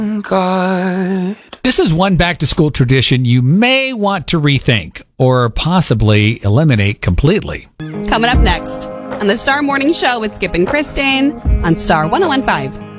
God. This is one back-to-school tradition you may want to rethink or possibly eliminate completely. Coming up next on the Star Morning Show with Skip and Kristen on Star 101.5.